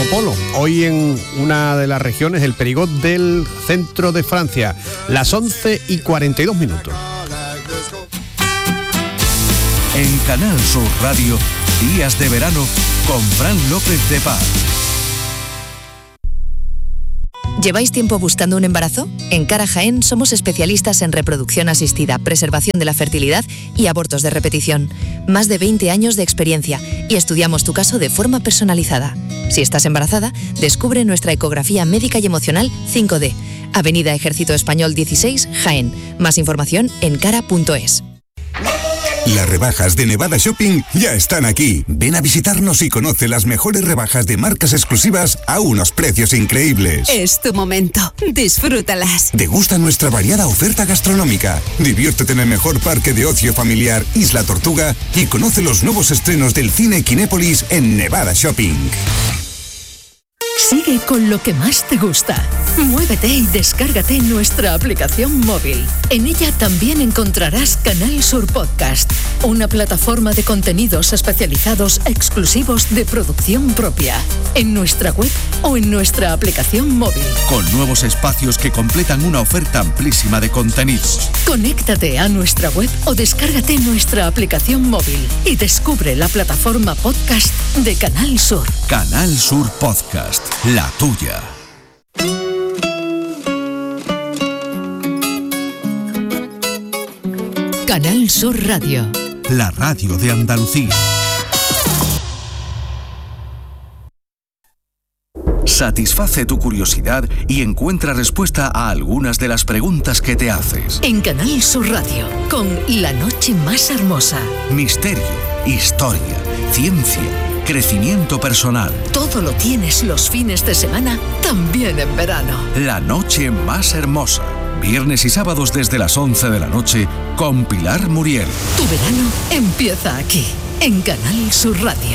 Marco Polo. Hoy en una de las regiones, el Périgord del centro de Francia, las 11:42. En Canal Sur Radio, Días de Verano con Fran López de Paz. ¿Lleváis tiempo buscando un embarazo? En Cara Jaén somos especialistas en reproducción asistida, preservación de la fertilidad y abortos de repetición. Más de 20 años de experiencia y estudiamos tu caso de forma personalizada. Si estás embarazada, descubre nuestra ecografía médica y emocional 5D. Avenida Ejército Español 16, Jaén. Más información en cara.es. Las rebajas de Nevada Shopping ya están aquí. Ven a visitarnos y conoce las mejores rebajas de marcas exclusivas a unos precios increíbles. Es tu momento. Disfrútalas. Degusta nuestra variada oferta gastronómica. Diviértete en el mejor parque de ocio familiar Isla Tortuga y conoce los nuevos estrenos del cine Kinépolis en Nevada Shopping. Sigue con lo que más te gusta. Muévete y descárgate nuestra aplicación móvil. En ella también encontrarás Canal Sur Podcast, una plataforma de contenidos especializados exclusivos de producción propia, en nuestra web o en nuestra aplicación móvil. Con nuevos espacios que completan una oferta amplísima de contenidos. Conéctate a nuestra web o descárgate nuestra aplicación móvil y descubre la plataforma podcast de Canal Sur. Canal Sur Podcast, la tuya. Canal Sur Radio. La radio de Andalucía. Satisface tu curiosidad y encuentra respuesta a algunas de las preguntas que te haces. En Canal Sur Radio, con La Noche Más Hermosa. Misterio, historia, ciencia, crecimiento personal. Todo lo tienes los fines de semana, también en verano. La Noche Más Hermosa. Viernes y sábados desde las 11 de la noche con Pilar Muriel. Tu verano empieza aquí, en Canal Sur Radio.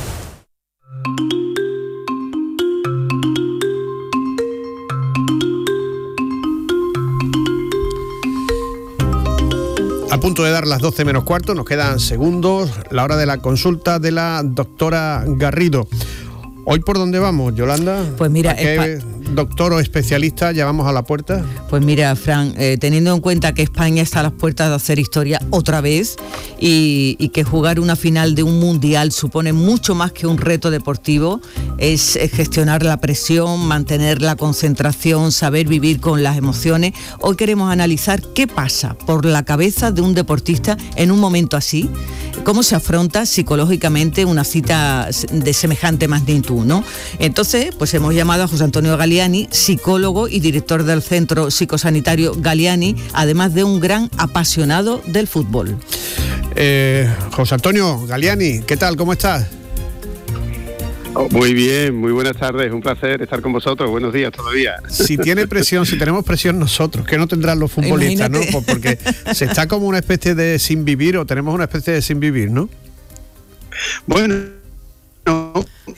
A punto de dar las 12 menos cuarto, nos quedan segundos, la hora de la consulta de la doctora Garrido. ¿Hoy por dónde vamos, Yolanda? Pues mira, ¿a qué doctor o especialista llamamos a la puerta? Pues mira, Fran, teniendo en cuenta que España está a las puertas de hacer historia otra vez y que jugar una final de un mundial supone mucho más que un reto deportivo, es gestionar la presión, mantener la concentración, saber vivir con las emociones. Hoy queremos analizar qué pasa por la cabeza de un deportista en un momento así, cómo se afronta psicológicamente una cita de semejante magnitud, ¿no? Entonces, pues hemos llamado a José Antonio Galiani, psicólogo y director del Centro Psicosanitario Galiani, además de un gran apasionado del fútbol. José Antonio Galiani, ¿qué tal? ¿Cómo estás? Muy bien, muy buenas tardes, un placer estar con vosotros, buenos días todavía. Si tiene presión, si tenemos presión nosotros, ¿qué no tendrán los futbolistas? Imagínate. ¿No? Porque se está como una especie de sin vivir, o tenemos una especie de sin vivir, ¿no? Bueno, no,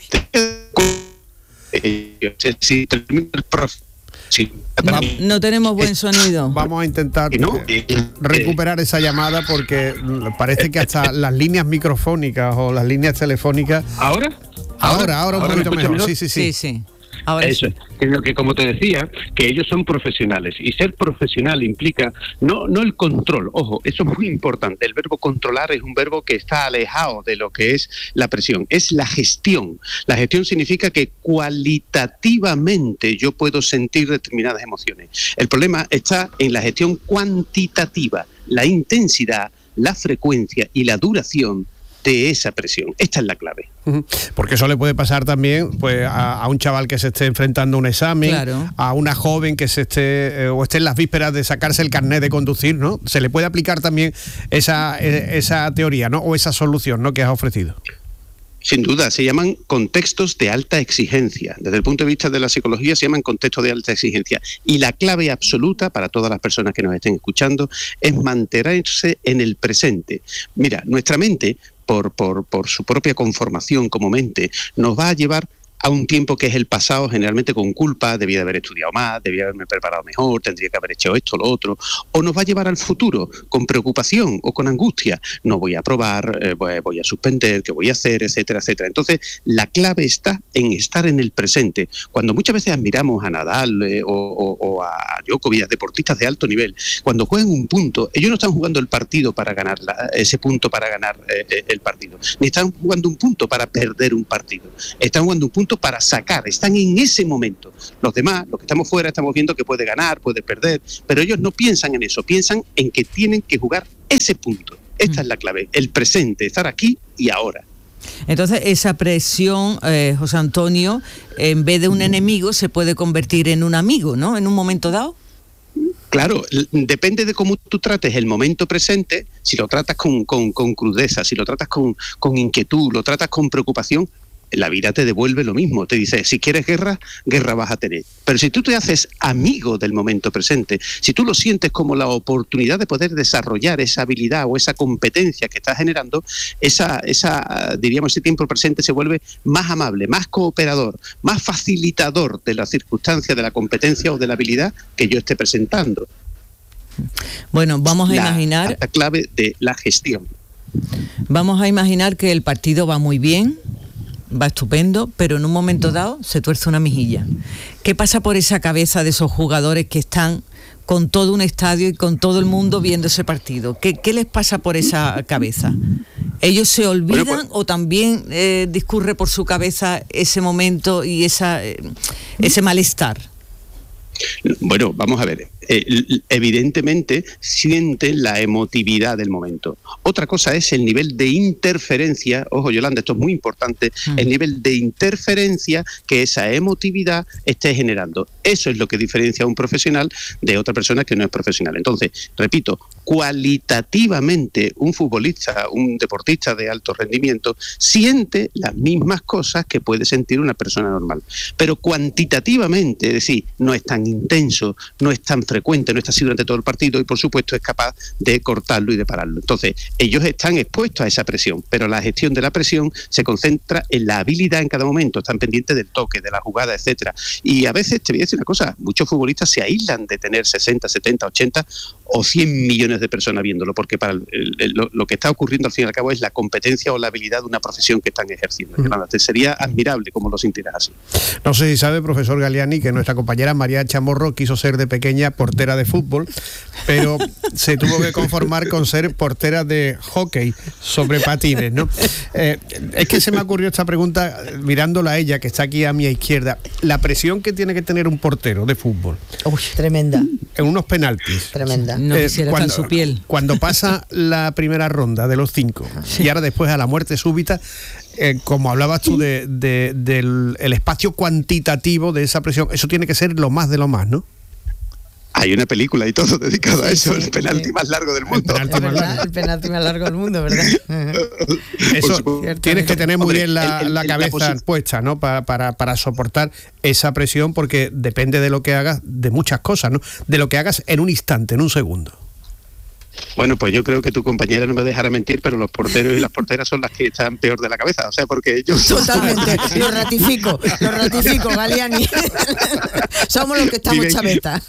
si termina el proceso. Sí. No tenemos buen sonido. Vamos a intentar recuperar esa llamada porque parece que hasta las líneas microfónicas o las líneas telefónicas... ¿Ahora? Ahora un poquito mejor. Sí. Ahora eso es lo que, como te decía, que ellos son profesionales y ser profesional implica no el control. Ojo, eso es muy importante. El verbo controlar es un verbo que está alejado de lo que es la presión. Es la gestión. La gestión significa que cualitativamente yo puedo sentir determinadas emociones. El problema está en la gestión cuantitativa, la intensidad, la frecuencia y la duración de esa presión. Esta es la clave. Porque eso le puede pasar también pues a un chaval que se esté enfrentando a un examen, claro, a una joven que se esté o esté en las vísperas de sacarse el carnet de conducir, ¿no? Se le puede aplicar también esa teoría, ¿no? O esa solución, ¿no?, que has ofrecido. Sin duda, se llaman contextos de alta exigencia. Desde el punto de vista de la psicología se llaman contextos de alta exigencia. Y la clave absoluta para todas las personas que nos estén escuchando es mantenerse en el presente. Mira, nuestra mente, por su propia conformación como mente, nos va a llevar a un tiempo que es el pasado, generalmente con culpa, debía de haber estudiado más, debía haberme preparado mejor, tendría que haber hecho esto, lo otro, o nos va a llevar al futuro con preocupación o con angustia, no voy a aprobar, voy a suspender, ¿qué voy a hacer?, etcétera, etcétera. Entonces, la clave está en estar en el presente. Cuando muchas veces admiramos a Nadal o a Djokovic, deportistas de alto nivel, cuando juegan un punto, ellos no están jugando el partido para ganar ese punto para ganar el partido, ni están jugando un punto para perder un partido, están jugando un punto para sacar, están en ese momento. Los demás, los que estamos fuera, estamos viendo que puede ganar, puede perder, pero ellos no piensan en eso, piensan en que tienen que jugar ese punto. Esta es la clave, el presente, estar aquí y ahora. Entonces, esa presión, José Antonio, en vez de un enemigo, se puede convertir en un amigo, ¿no?, en un momento dado. Claro, depende de cómo tú trates el momento presente, si lo tratas con crudeza, si lo tratas con inquietud, lo tratas con preocupación, la vida te devuelve lo mismo, te dice, si quieres guerra, guerra vas a tener. Pero si tú te haces amigo del momento presente, si tú lo sientes como la oportunidad de poder desarrollar esa habilidad o esa competencia que estás generando, diríamos, ese tiempo presente se vuelve más amable, más cooperador, más facilitador de la circunstancia, de la competencia o de la habilidad que yo esté presentando. Bueno, vamos a imaginar... La clave de la gestión. Vamos a imaginar que el partido va muy bien, va estupendo, pero en un momento dado se tuerce una mejilla. ¿Qué pasa por esa cabeza de esos jugadores que están con todo un estadio y con todo el mundo viendo ese partido? ¿Qué les pasa por esa cabeza? ¿Ellos se olvidan o también discurre por su cabeza ese momento y ese malestar? Bueno, vamos a ver. Evidentemente sienten la emotividad del momento. Otra cosa es el nivel de interferencia, ojo Yolanda, esto es muy importante, el nivel de interferencia que esa emotividad esté generando. Eso es lo que diferencia a un profesional de otra persona que no es profesional. Entonces, repito, cualitativamente un futbolista, un deportista de alto rendimiento, siente las mismas cosas que puede sentir una persona normal. Pero cuantitativamente, es decir, no es tan intenso, no es tan frecuente, no está así durante todo el partido y por supuesto es capaz de cortarlo y de pararlo. Entonces, ellos están expuestos a esa presión, pero la gestión de la presión se concentra en la habilidad en cada momento, están pendientes del toque, de la jugada, etcétera. Y a veces, te voy a decir una cosa, muchos futbolistas se aíslan de tener 60, 70, 80 o 100 millones de personas viéndolo, porque para lo que está ocurriendo al fin y al cabo es la competencia o la habilidad de una profesión que están ejerciendo. Sería admirable como lo sintieras así. No sé si sabe, profesor Galiani, que nuestra compañera María Chamorro quiso ser de pequeña portera de fútbol, pero se tuvo que conformar con ser portera de hockey sobre patines, ¿no? Es que se me ocurrió esta pregunta mirándola a ella, que está aquí a mi izquierda. La presión que tiene que tener un portero de fútbol. Uy, tremenda. En unos penaltis. Tremenda. No quisiera estar en su piel. Cuando pasa la primera ronda de los 5 y ahora después a la muerte súbita, como hablabas tú del espacio cuantitativo de esa presión, eso tiene que ser lo más de lo más, ¿no? Hay una película y todo dedicado a eso, el penalti más largo del mundo. El penalti más largo del mundo, ¿verdad? Eso tienes que tener muy bien la cabeza puesta, ¿no? Para soportar esa presión, porque depende de lo que hagas, de muchas cosas, ¿no? De lo que hagas en un instante, en un segundo. Bueno, pues yo creo que tu compañera no me dejará mentir, pero los porteros y las porteras son las que están peor de la cabeza, o sea, porque ellos... Totalmente, lo ratifico, Galiani. Somos los que estamos chavetas.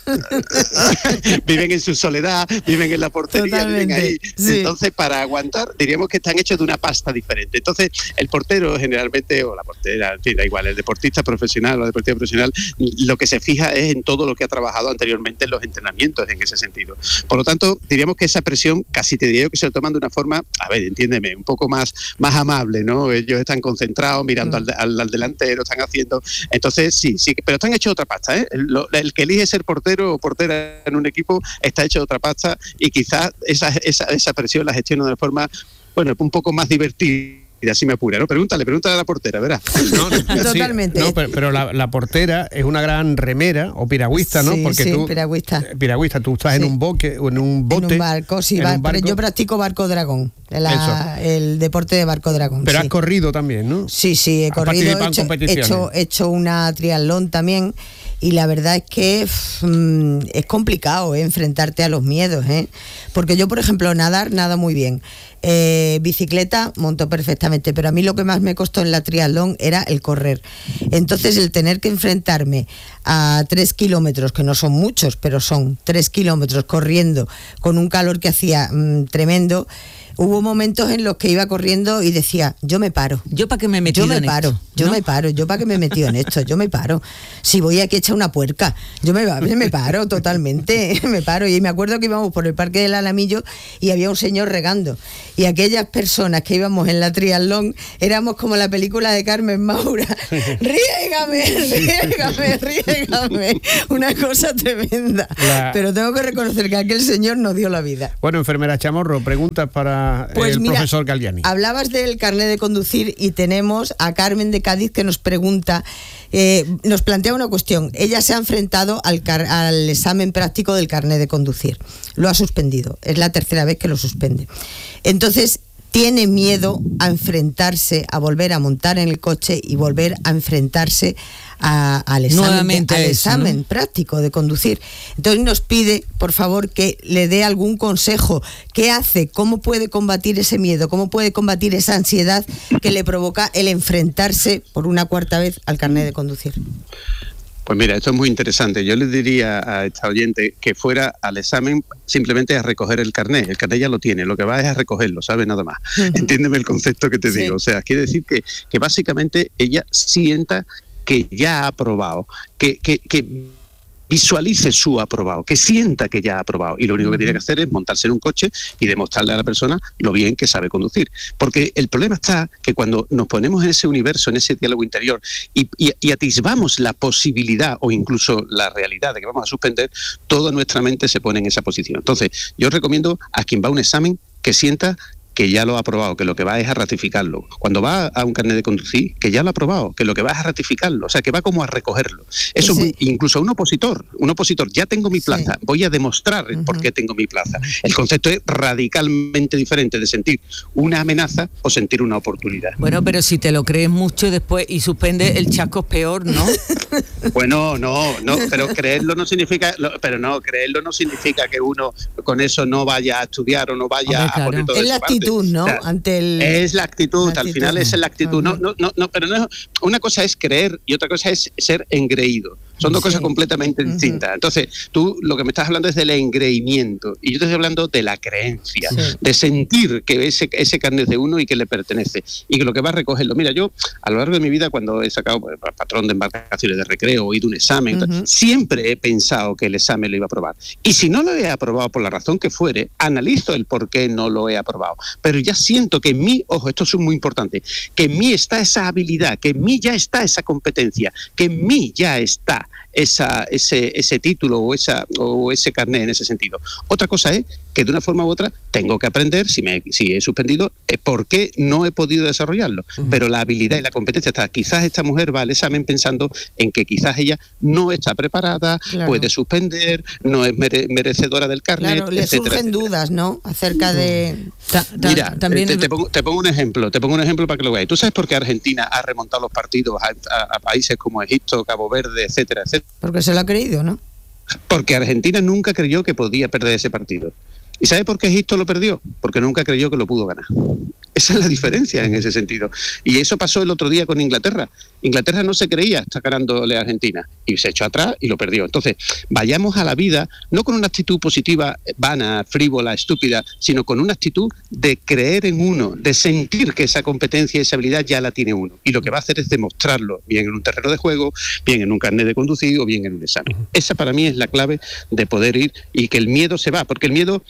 Viven en su soledad, viven en la portería, totalmente, viven ahí. Sí. Entonces, para aguantar, diríamos que están hechos de una pasta diferente. Entonces, el portero generalmente, o la portera, en fin, da igual, el deportista profesional o la deportista profesional, lo que se fija es en todo lo que ha trabajado anteriormente en los entrenamientos en ese sentido. Por lo tanto, diríamos que esa presión casi te diría que se lo toman de una forma, a ver, entiéndeme, un poco más amable, ¿no? Ellos están concentrados mirando al delantero, están haciendo... Entonces, sí, pero están hechos de otra pasta, ¿eh? El que elige ser portero o portera en un equipo está hecho de otra pasta y quizás esa presión la gestiona de una forma, bueno, un poco más divertida. Y así me apura, ¿no? Pregúntale a la portera, verás. Totalmente. Sí, no, pero la portera es una gran remera o piragüista, ¿no? Sí, porque sí, tú, piragüista. Tú estás en un bote. En un barco, sí. Yo practico barco dragón, el deporte de barco dragón. Pero has corrido también, ¿no? Sí, he corrido. He hecho una triatlón también. y la verdad es que es complicado enfrentarte a los miedos, porque yo, por ejemplo, nada muy bien. Bicicleta monto perfectamente, pero a mí lo que más me costó en la triatlón era el correr. Entonces el tener que enfrentarme a 3 kilómetros, que no son muchos, pero son 3 kilómetros corriendo con un calor que hacía tremendo. Hubo momentos en los que iba corriendo y decía, yo me paro. ¿Yo para qué me he metido en esto? Yo me paro, yo para qué me he metido en esto, yo me paro. Si voy aquí hecha una puerca, yo me paro totalmente, me paro. Y me acuerdo que íbamos por el Parque del Alamillo y había un señor regando. Y aquellas personas que íbamos en la triatlón éramos como la película de Carmen Maura. Riégame. Una cosa tremenda. Pero tengo que reconocer que aquel señor nos dio la vida. Bueno, enfermera Chamorro, preguntas para profesor Galliani. Hablabas del carnet de conducir y tenemos a Carmen de Cádiz que nos pregunta, nos plantea una cuestión. Ella se ha enfrentado al examen práctico del carnet de conducir. Lo ha suspendido. Es la tercera vez que lo suspende. Entonces, tiene miedo a enfrentarse, a volver a montar en el coche y volver a enfrentarse al examen práctico de conducir. Entonces nos pide, por favor, que le dé algún consejo. ¿Qué hace? ¿Cómo puede combatir ese miedo? ¿Cómo puede combatir esa ansiedad que le provoca el enfrentarse por una cuarta vez al carnet de conducir? Pues mira, esto es muy interesante. Yo le diría a esta oyente que fuera al examen simplemente a recoger el carnet. El carnet ya lo tiene, lo que va es a recogerlo, ¿sabe? Nada más. Entiéndeme el concepto que te digo. O sea, quiere decir que básicamente ella sienta que ya ha aprobado, que visualice su aprobado, que sienta que ya ha aprobado, y lo único que tiene que hacer es montarse en un coche y demostrarle a la persona lo bien que sabe conducir. Porque el problema está que cuando nos ponemos en ese universo, en ese diálogo interior y atisbamos la posibilidad o incluso la realidad de que vamos a suspender, toda nuestra mente se pone en esa posición. Entonces, yo recomiendo a quien va a un examen que sienta que ya lo ha aprobado, que lo que va es a ratificarlo. Cuando va a un carnet de conducir, que ya lo ha aprobado, que lo que va es a ratificarlo, o sea, que va como a recogerlo. Eso sí. Incluso a un opositor, ya tengo mi plaza, voy a demostrar por qué tengo mi plaza. El concepto es radicalmente diferente de sentir una amenaza o sentir una oportunidad. Bueno, pero si te lo crees mucho después y suspende, el chasco es peor, ¿no? Bueno, no, pero creerlo no significa que uno con eso no vaya a estudiar o no vaya a poner todo eso. Es la actitud, ¿no? O sea, es la actitud, al final es la actitud. No, pero no, una cosa es creer y otra cosa es ser engreído. Son dos cosas completamente distintas. Entonces, tú lo que me estás hablando es del engreimiento y yo te estoy hablando de la creencia, de sentir que ese carnet es de uno y que le pertenece y que lo que va a recogerlo. Mira, yo a lo largo de mi vida, cuando he sacado patrón de embarcaciones de recreo o ido a un examen, siempre he pensado que el examen lo iba a aprobar. Y si no lo he aprobado por la razón que fuere, analizo el por qué no lo he aprobado. Pero ya siento que en mí, ojo, esto es muy importante, que en mí está esa habilidad, que en mí ya está esa competencia, que en mí ya está ese título o ese carnet en ese sentido. Otra cosa es que de una forma u otra tengo que aprender, si he suspendido, por qué no he podido desarrollarlo. Pero la habilidad y la competencia está. Quizás esta mujer va al examen pensando en que quizás ella no está preparada, puede suspender, no es merecedora del carnet, Claro, le surgen dudas, ¿no? Acerca de... Mira, te pongo un ejemplo para que lo veáis. ¿Tú sabes por qué Argentina ha remontado los partidos a países como Egipto, Cabo Verde, etcétera, etcétera? Porque se lo ha creído, ¿no? Porque Argentina nunca creyó que podía perder ese partido. ¿Y sabe por qué Egipto lo perdió? Porque nunca creyó que lo pudo ganar. Esa es la diferencia en ese sentido. Y eso pasó el otro día con Inglaterra. Inglaterra no se creía estar ganándole a Argentina y se echó atrás y lo perdió. Entonces, vayamos a la vida no con una actitud positiva, vana, frívola, estúpida, sino con una actitud de creer en uno, de sentir que esa competencia y esa habilidad ya la tiene uno. Y lo que va a hacer es demostrarlo, bien en un terreno de juego, bien en un carnet de conducir o bien en un examen. Esa para mí es la clave de poder ir y que el miedo se va, porque el miedo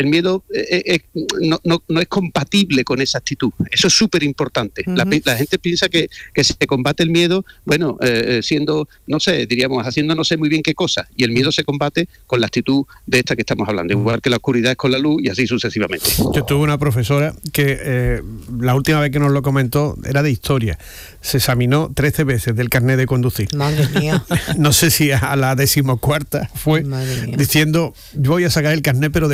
no es compatible con esa actitud. Eso es súper importante. La gente piensa que se combate el miedo, bueno, siendo, no sé, diríamos, haciendo no sé muy bien qué cosa. Y el miedo se combate con la actitud de esta que estamos hablando. Igual que la oscuridad es con la luz y así sucesivamente. Yo tuve una profesora que la última vez que nos lo comentó era de historia. Se examinó 13 veces del carnet de conducir. Madre mía. No sé si a la 14ª fue diciendo, voy a sacar el carnet pero de piloto.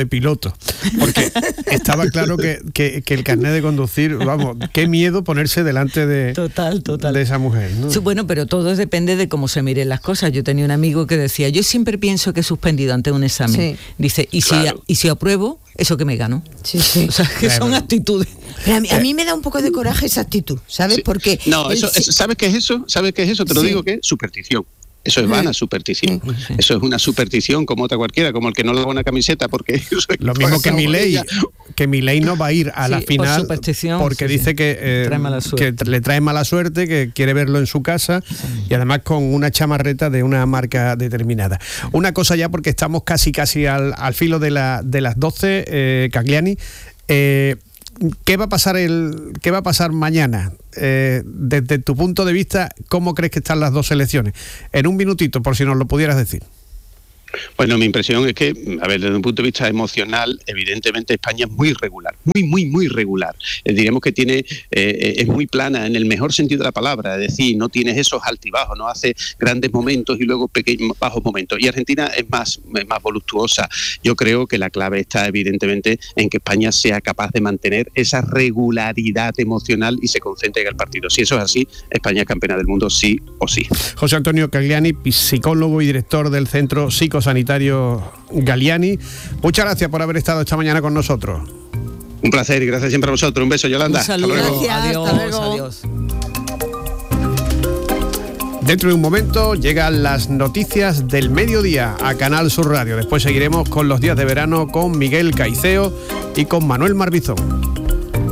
minutos. Porque estaba claro que el carnet de conducir, vamos, qué miedo ponerse delante de, total. de esa mujer, ¿no? Sí, bueno, pero todo depende de cómo se miren las cosas. Yo tenía un amigo que decía, yo siempre pienso que he suspendido ante un examen. Sí. Dice, y si apruebo, eso que me gano. Sí, sí. O sea, que son actitudes. Pero a mí me da un poco de coraje esa actitud, ¿sabes? Sí. Porque... No, ¿sabes qué es eso? ¿Sabes qué es eso? Te lo digo que es superstición. Eso es vana superstición. Eso es una superstición como otra cualquiera, como el que no lava una camiseta porque... Lo mismo que Milei no va a ir a la final porque dice que le trae mala suerte, que quiere verlo en su casa y además con una chamarreta de una marca determinada. Una cosa ya, porque estamos casi al filo de las 12, Cagliani. ¿Qué va a pasar mañana? Desde tu punto de vista, ¿cómo crees que están las dos selecciones? En un minutito, por si nos lo pudieras decir. Bueno, mi impresión es que, desde un punto de vista emocional, evidentemente España es muy regular, muy regular. Diríamos que es muy plana en el mejor sentido de la palabra, es decir, no tienes esos altibajos, no hace grandes momentos y luego pequeños bajos momentos. Y Argentina es más voluptuosa. Yo creo que la clave está evidentemente en que España sea capaz de mantener esa regularidad emocional y se concentre en el partido. Si eso es así, España es campeona del mundo sí o sí. José Antonio Cagliani, psicólogo y director del Centro Psicosanitario Galliani, muchas gracias por haber estado esta mañana con nosotros. Un placer y gracias siempre a vosotros. Un beso, Yolanda. Un saludo. Hasta luego. Gracias, Adiós. Dentro de un momento llegan las noticias del mediodía a Canal Sur Radio. Después seguiremos con los días de verano con Miguel Caiceo y con Manuel Marbizón.